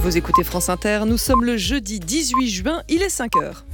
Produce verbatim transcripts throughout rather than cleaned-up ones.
Vous écoutez France Inter, nous sommes le jeudi dix-huit juin, il est cinq heures.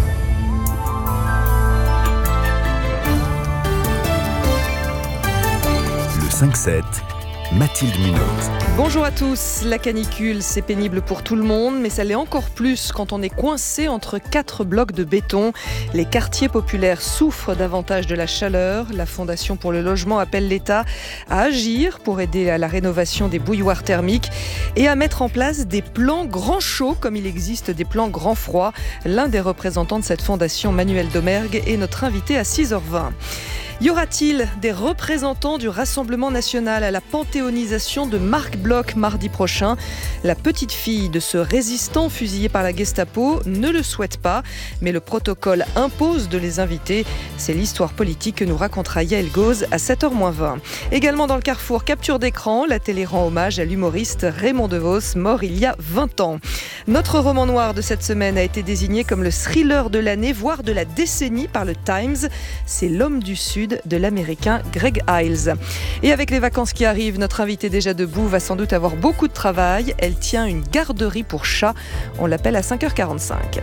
Le cinq sept, Mathilde Munoz. Bonjour à tous. La canicule, c'est pénible pour tout le monde, mais ça l'est encore plus quand on est coincé entre quatre blocs de béton. Les quartiers populaires souffrent davantage de la chaleur. La Fondation pour le logement appelle l'État à agir pour aider à la rénovation des bouilloires thermiques et à mettre en place des plans grand chaud, comme il existe des plans grand froid. L'un des représentants de cette fondation, Manuel Domergue, est notre invité à six heures vingt. Y aura-t-il des représentants du Rassemblement national à la panthéonisation de Marc Bloch mardi prochain ? La petite fille de ce résistant fusillé par la Gestapo ne le souhaite pas, mais le protocole impose de les inviter. C'est l'histoire politique que nous racontera Yael Gauze à sept heures moins vingt. Également dans le Carrefour, capture d'écran, la télé rend hommage à l'humoriste Raymond DeVos, mort il y a vingt ans. Notre roman noir de cette semaine a été désigné comme le thriller de l'année, voire de la décennie par le Times. C'est L'homme du Sud de l'américain Greg Iles. Et avec les vacances qui arrivent, notre invitée déjà debout va sans doute avoir beaucoup de travail. Elle tient une garderie pour chats. On l'appelle à cinq heures quarante-cinq.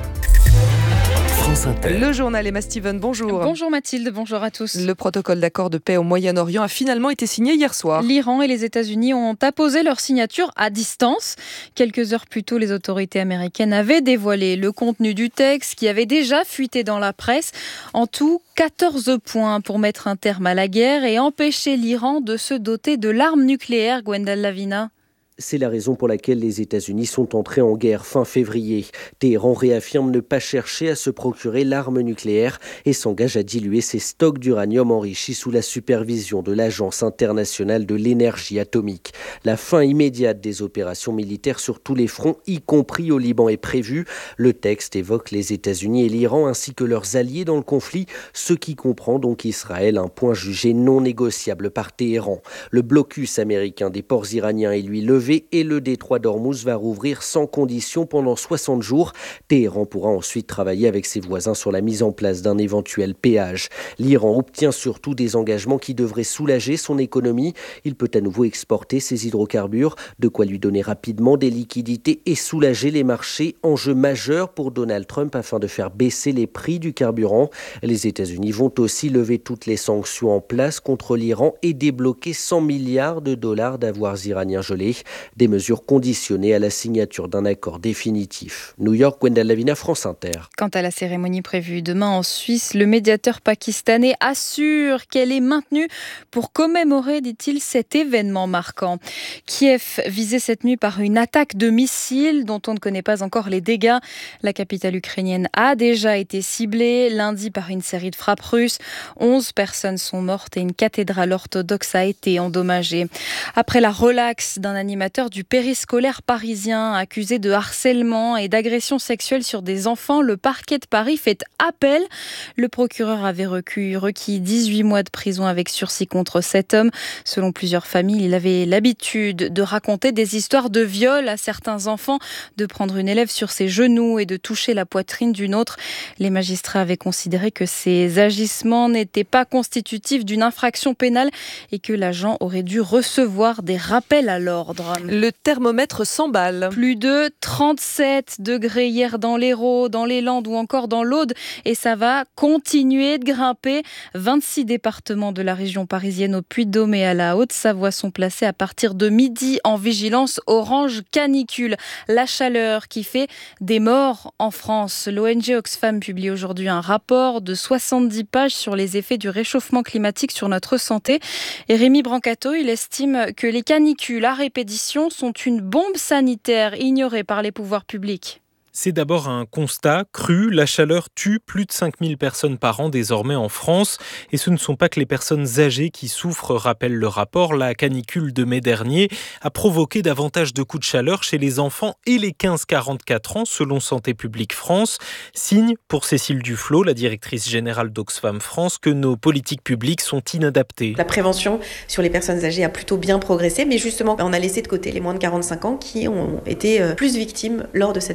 France Inter. Le journal Emma Steven, bonjour. Bonjour Mathilde, bonjour à tous. Le protocole d'accord de paix au Moyen-Orient a finalement été signé hier soir. L'Iran et les États-Unis ont apposé leur signature à distance. Quelques heures plus tôt, les autorités américaines avaient dévoilé le contenu du texte qui avait déjà fuité dans la presse. En tout, quatorze points pour mettre un terme à la guerre et empêcher l'Iran de se doter de l'arme nucléaire, Gwendal Lavina. C'est la raison pour laquelle les États-Unis sont entrés en guerre fin février. Téhéran réaffirme ne pas chercher à se procurer l'arme nucléaire et s'engage à diluer ses stocks d'uranium enrichi sous la supervision de l'Agence internationale de l'énergie atomique. La fin immédiate des opérations militaires sur tous les fronts, y compris au Liban, est prévue. Le texte évoque les États-Unis et l'Iran ainsi que leurs alliés dans le conflit, ce qui comprend donc Israël, un point jugé non négociable par Téhéran. Le blocus américain des ports iraniens est lui levé et le détroit d'Ormuz va rouvrir sans condition pendant soixante jours. Téhéran pourra ensuite travailler avec ses voisins sur la mise en place d'un éventuel péage. L'Iran obtient surtout des engagements qui devraient soulager son économie. Il peut à nouveau exporter ses hydrocarbures, de quoi lui donner rapidement des liquidités et soulager les marchés, enjeu majeur pour Donald Trump afin de faire baisser les prix du carburant. Les États-Unis vont aussi lever toutes les sanctions en place contre l'Iran et débloquer cent milliards de dollars d'avoirs iraniens gelés. Des mesures conditionnées à la signature d'un accord définitif. New York, Gwendal Lavina, France Inter. Quant à la cérémonie prévue demain en Suisse, le médiateur pakistanais assure qu'elle est maintenue pour commémorer, dit-il, cet événement marquant. Kiev visé cette nuit par une attaque de missiles dont on ne connaît pas encore les dégâts. La capitale ukrainienne a déjà été ciblée lundi par une série de frappes russes. onze personnes sont mortes et une cathédrale orthodoxe a été endommagée. Après la relaxe d'un animateur du périscolaire parisien accusé de harcèlement et d'agression sexuelle sur des enfants, le parquet de Paris fait appel. Le procureur avait requis, requis dix-huit mois de prison avec sursis contre cet homme. Selon plusieurs familles, il avait l'habitude de raconter des histoires de viol à certains enfants, de prendre une élève sur ses genoux et de toucher la poitrine d'une autre. Les magistrats avaient considéré que ces agissements n'étaient pas constitutifs d'une infraction pénale et que l'agent aurait dû recevoir des rappels à l'ordre. Le thermomètre s'emballe. Plus de trente-sept degrés hier dans l'Hérault, dans les Landes ou encore dans l'Aude. Et ça va continuer de grimper. vingt-six départements de la région parisienne au Puy-de-Dôme et à la Haute-Savoie sont placés à partir de midi en vigilance orange canicule. La chaleur qui fait des morts en France. L'O N G Oxfam publie aujourd'hui un rapport de soixante-dix pages sur les effets du réchauffement climatique sur notre santé. Et Rémi Brancato, il estime que les canicules à répétition sont une bombe sanitaire ignorée par les pouvoirs publics. C'est d'abord un constat cru. La chaleur tue plus de cinq mille personnes par an désormais en France. Et ce ne sont pas que les personnes âgées qui souffrent, rappelle le rapport. La canicule de mai dernier a provoqué davantage de coups de chaleur chez les enfants et les quinze à quarante-quatre ans, selon Santé publique France. Signe pour Cécile Duflot, la directrice générale d'Oxfam France, que nos politiques publiques sont inadaptées. La prévention sur les personnes âgées a plutôt bien progressé, mais justement, on a laissé de côté les moins de quarante-cinq ans qui ont été plus victimes lors de cette vague de chaleur.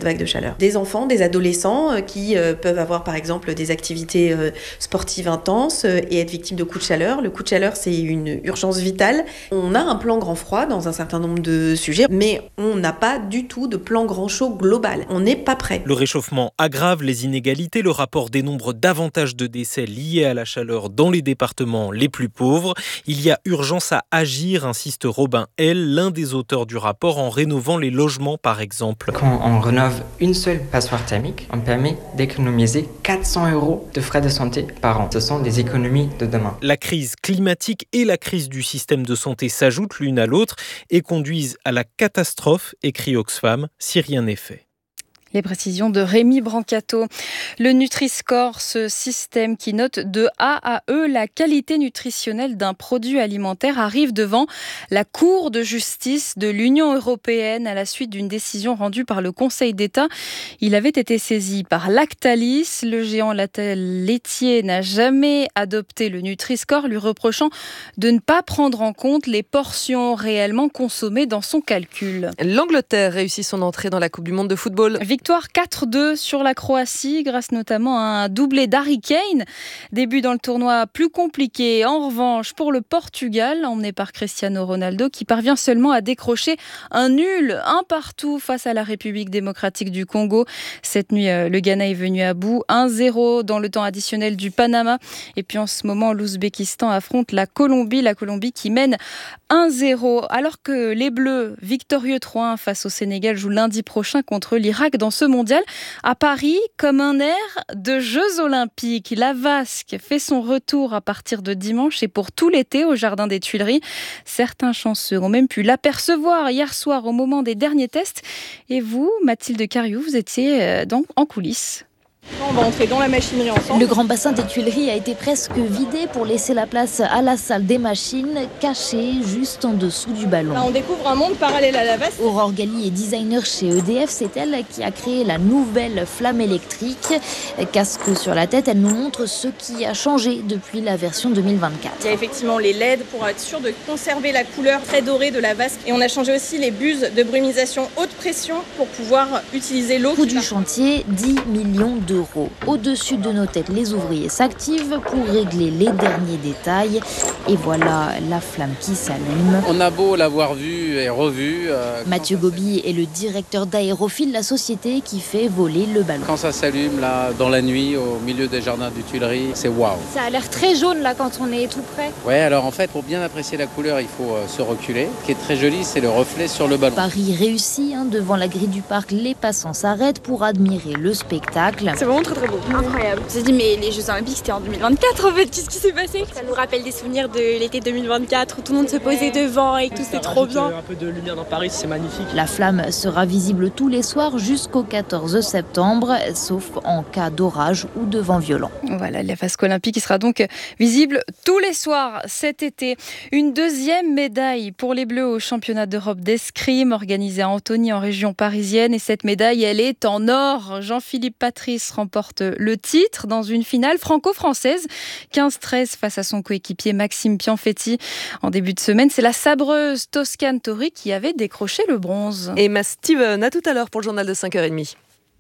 chaleur. Des enfants, des adolescents euh, qui euh, peuvent avoir par exemple des activités euh, sportives intenses euh, et être victimes de coups de chaleur. Le coup de chaleur, c'est une urgence vitale. On a un plan grand froid dans un certain nombre de sujets, mais on n'a pas du tout de plan grand chaud global. On n'est pas prêt. Le réchauffement aggrave les inégalités. Le rapport dénombre davantage de décès liés à la chaleur dans les départements les plus pauvres. Il y a urgence à agir, insiste Robin L, l'un des auteurs du rapport, en rénovant les logements par exemple. Quand on rénove une seule passoire thermique, on permet d'économiser quatre cents euros de frais de santé par an. Ce sont des économies de demain. La crise climatique et la crise du système de santé s'ajoutent l'une à l'autre et conduisent à la catastrophe, écrit Oxfam, si rien n'est fait. Les précisions de Rémi Brancato. Le Nutri-Score, ce système qui note de A à E la qualité nutritionnelle d'un produit alimentaire, arrive devant la Cour de justice de l'Union européenne à la suite d'une décision rendue par le Conseil d'État. Il avait été saisi par Lactalis. Le géant laitier n'a jamais adopté le Nutri-Score, lui reprochant de ne pas prendre en compte les portions réellement consommées dans son calcul. L'Angleterre réussit son entrée dans la Coupe du Monde de football. Victoire quatre deux sur la Croatie grâce notamment à un doublé d'Harry Kane. Début dans le tournoi plus compliqué en revanche pour le Portugal, emmené par Cristiano Ronaldo qui parvient seulement à décrocher un nul, un partout face à la République démocratique du Congo. Cette nuit, le Ghana est venu à bout, un zéro dans le temps additionnel du Panama. Et puis en ce moment, l'Ouzbékistan affronte la Colombie, la Colombie qui mène un zéro. Alors que les Bleus, victorieux trois un face au Sénégal, jouent lundi prochain contre l'Irak dans ce mondial. À Paris, comme un air de Jeux Olympiques, la Vasque fait son retour à partir de dimanche et pour tout l'été au Jardin des Tuileries. Certains chanceux ont même pu l'apercevoir hier soir au moment des derniers tests. Et vous, Mathilde Cariou, vous étiez donc en coulisses. On va entrer dans la machinerie ensemble. Le grand bassin des Tuileries a été presque vidé pour laisser la place à la salle des machines, cachée juste en dessous du ballon. Là, on découvre un monde parallèle à la Vasque. Aurore Galli est designer chez E D F, c'est elle qui a créé la nouvelle flamme électrique. Casque sur la tête, elle nous montre ce qui a changé depuis la version deux mille vingt-quatre. Il y a effectivement les L E D pour être sûr de conserver la couleur très dorée de la Vasque. Et on a changé aussi les buses de brumisation haute pression pour pouvoir utiliser l'eau. Coût du chantier, dix millions d'euros. Au-dessus de nos têtes, les ouvriers s'activent pour régler les derniers détails. Et voilà la flamme qui s'allume. On a beau l'avoir vue et revue. Euh, Mathieu Gobi est le directeur d'Aérophile, la société qui fait voler le ballon. Quand ça s'allume là, dans la nuit, au milieu des jardins du Tuileries, c'est waouh. Ça a l'air très jaune là quand on est tout près. Ouais, alors en fait, pour bien apprécier la couleur, il faut euh, se reculer. Ce qui est très joli, c'est le reflet sur le ballon. Paris réussit, hein, devant la grille du parc, les passants s'arrêtent pour admirer le spectacle. C'est vraiment très très beau. Incroyable. On s'est dit mais les Jeux Olympiques c'était en deux mille vingt-quatre en fait, qu'est-ce qui s'est passé? Ça nous rappelle des souvenirs de l'été deux mille vingt-quatre où tout le monde se posait devant et tout, c'était trop bien. Un peu de lumière dans Paris, c'est magnifique. La flamme sera visible tous les soirs jusqu'au quatorze septembre, sauf en cas d'orage ou de vent violent. Voilà, la Vasque olympique qui sera donc visible tous les soirs cet été. Une deuxième médaille pour les Bleus au championnat d'Europe d'escrime organisé à Antony en région parisienne. Et cette médaille, elle est en or. Jean-Philippe Patrice remporte le titre dans une finale franco-française. quinze treize face à son coéquipier Maxime Pianfetti. En début de semaine, c'est la sabreuse Toscane Tori qui avait décroché le bronze. Et ma Steven, à tout à l'heure pour le journal de cinq heures trente.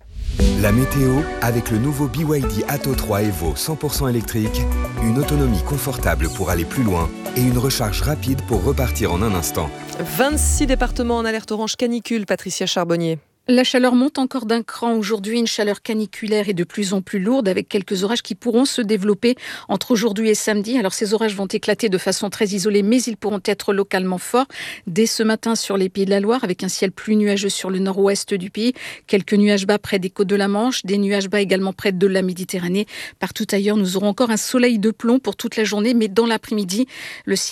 La météo avec le nouveau B Y D Atto trois Evo cent pour cent électrique, une autonomie confortable pour aller plus loin et une recharge rapide pour repartir en un instant. vingt-six départements en alerte orange canicule, Patricia Charbonnier. La chaleur monte encore d'un cran aujourd'hui, une chaleur caniculaire et de plus en plus lourde avec quelques orages qui pourront se développer entre aujourd'hui et samedi. Alors ces orages vont éclater de façon très isolée mais ils pourront être localement forts dès ce matin sur les Pays de la Loire avec un ciel plus nuageux sur le nord-ouest du pays. Quelques nuages bas près des côtes de la Manche, des nuages bas également près de la Méditerranée. Partout ailleurs, nous aurons encore un soleil de plomb pour toute la journée mais dans l'après-midi, le ciel